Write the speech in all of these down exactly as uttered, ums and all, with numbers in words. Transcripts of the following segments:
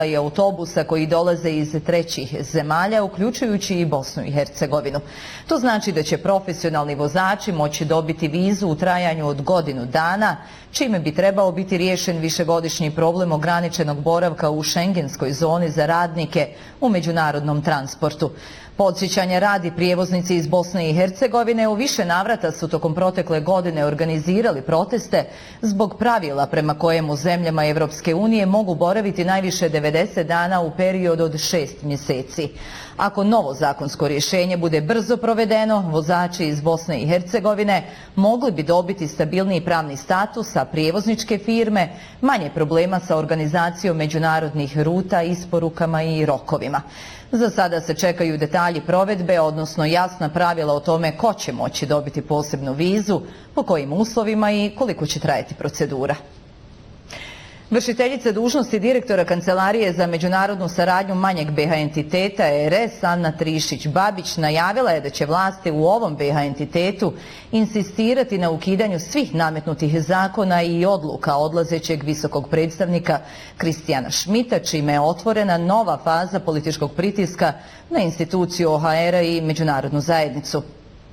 i autobusa koji dolaze iz trećih zemalja, uključujući i Bosnu i Hercegovinu. To znači da će profesionalni vozači moći dobiti vizu u trajanju od godinu dana, čime bi trebao biti riješen višegodišnji problem ograničenog boravka u šengenskoj zoni za radnike u međunarodnom transportu. Podsjećanja radi, prijevoznici iz Bosne i Hercegovine u više navrata su tokom protekle godine organizirali proteste zbog pravila prema kojemu zemljama Evropske unije mogu boraviti najviše devedeset dana u periodu od šest mjeseci. Ako novo zakonsko rješenje bude brzo provedeno, vozači iz Bosne i Hercegovine mogli bi dobiti stabilniji pravni status, a prijevozničke firme manje problema sa organizacijom međunarodnih ruta, isporukama i rokovima. Za sada se čekaju detalji provedbe, odnosno jasna pravila o tome ko će moći dobiti posebnu vizu, po kojim uslovima i koliko će trajati procedura. Vršiteljica dužnosti direktora Kancelarije za međunarodnu saradnju manjeg B H entiteta E R S Ana Trišić-Babić najavila je da će vlasti u ovom B H entitetu insistirati na ukidanju svih nametnutih zakona i odluka odlazećeg visokog predstavnika Kristijana Šmita, čime je otvorena nova faza političkog pritiska na instituciju O H R-a i međunarodnu zajednicu.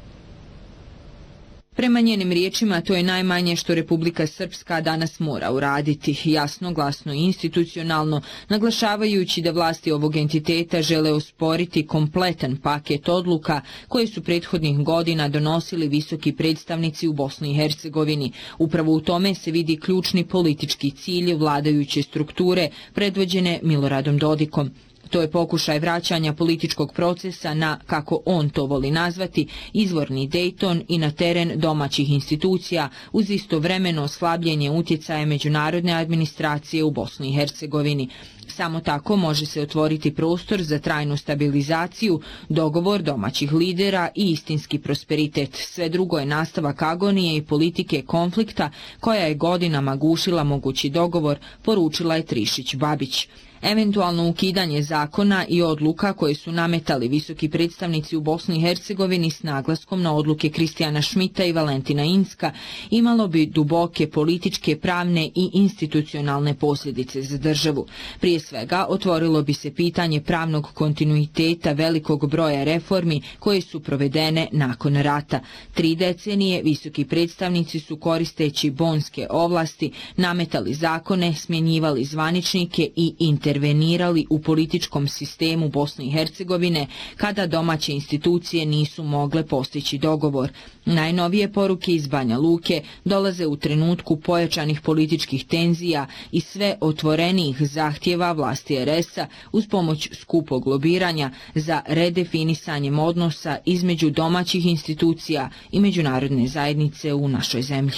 Prema njenim riječima, to je najmanje što Republika Srpska danas mora uraditi, jasno, glasno i institucionalno, naglašavajući da vlasti ovog entiteta žele osporiti kompletan paket odluka koje su prethodnih godina donosili visoki predstavnici u Bosni i Hercegovini. Upravo u tome se vidi ključni politički cilj vladajuće strukture predvođene Miloradom Dodikom. To je pokušaj vraćanja političkog procesa na, kako on to voli nazvati, izvorni Dayton i na teren domaćih institucija uz istovremeno oslabljenje utjecaja međunarodne administracije u Bosni i Hercegovini. Samo tako može se otvoriti prostor za trajnu stabilizaciju, dogovor domaćih lidera i istinski prosperitet. Sve drugo je nastavak agonije i politike konflikta koja je godinama gušila mogući dogovor, poručila je Trišić-Babić. Eventualno ukidanje zakona i odluka koje su nametali visoki predstavnici u Bosni i Hercegovini s naglaskom na odluke Kristijana Šmita i Valentina Inzka imalo bi duboke političke, pravne i institucionalne posljedice za državu. Prije svega, otvorilo bi se pitanje pravnog kontinuiteta velikog broja reformi koje su provedene nakon rata. Tri decenije visoki predstavnici su koristeći bonske ovlasti nametali zakone, smjenjivali zvaničnike i intervenirali intervenirali u političkom sistemu Bosne i Hercegovine kada domaće institucije nisu mogle postići dogovor. Najnovije poruke iz Banja Luke dolaze u trenutku pojačanih političkih tenzija i sve otvorenijih zahtjeva vlasti R S-a uz pomoć skupog lobiranja za redefinisanjem odnosa između domaćih institucija i međunarodne zajednice u našoj zemlji.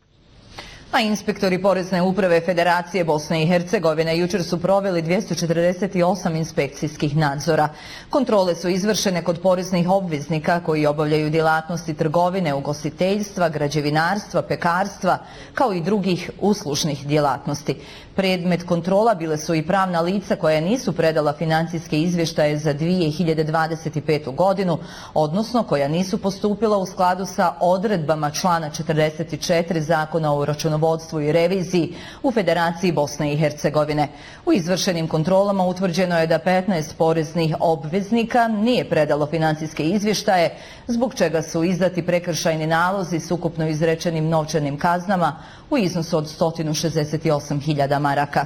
A inspektori Porezne uprave Federacije Bosne i Hercegovine jučer su proveli dvjesto četrdeset osam inspekcijskih nadzora. Kontrole su izvršene kod poreznih obveznika koji obavljaju djelatnosti trgovine, ugostiteljstva, građevinarstva, pekarstva, kao i drugih uslužnih djelatnosti. Predmet kontrola bile su i pravna lica koja nisu predala financijske izvještaje za dvije hiljade dvadeset petu godinu, odnosno koja nisu postupila u skladu sa odredbama člana četrdeset četiri Zakona o računovodstvu i reviziji u Federaciji Bosne i Hercegovine. U izvršenim kontrolama utvrđeno je da petnaest poreznih obveznika nije predalo financijske izvještaje, zbog čega su izdati prekršajni nalozi s ukupno izrečenim novčanim kaznama u iznosu od sto šezdeset osam hiljada maraka.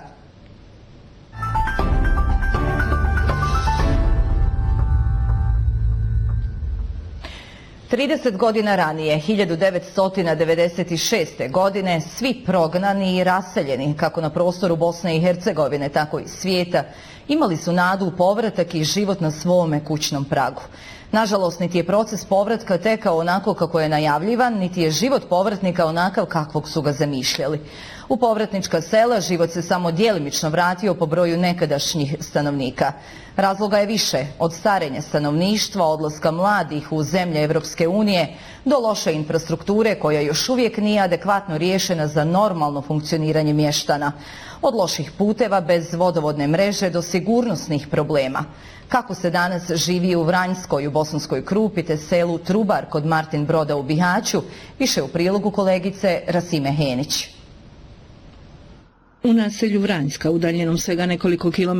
trideset godina ranije, hiljadu devetsto devedeset šeste. godine, svi prognani i raseljeni, kako na prostoru Bosne i Hercegovine, tako i svijeta, imali su nadu u povratak i život na svome kućnom pragu. Nažalost, niti je proces povratka tekao onako kako je najavljivan, niti je život povratnika onakav kakvog su ga zamišljali. U povratnička sela život se samo djelimično vratio po broju nekadašnjih stanovnika. Razloga je više, od starenja stanovništva, odlaska mladih u zemlje Evropske unije, do loše infrastrukture koja još uvijek nije adekvatno riješena za normalno funkcioniranje mještana. Od loših puteva bez vodovodne mreže do sigurnosnih problema. Kako se danas živi u Vranjskoj, u Bosanskoj Krupi te selu Trubar kod Martin Broda u Bihaću, više u prilogu kolegice Rasime Henić. U naselju Vranjska, udaljenom svega nekoliko kilometara